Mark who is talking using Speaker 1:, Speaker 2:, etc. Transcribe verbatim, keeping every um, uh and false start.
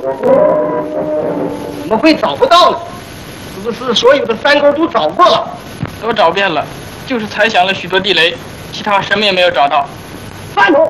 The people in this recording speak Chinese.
Speaker 1: 怎么会找不到呢？是不是所有的山沟都找过了？
Speaker 2: 都找遍了，就是猜想了许多地雷，其他什么也没有找到。
Speaker 1: 范总，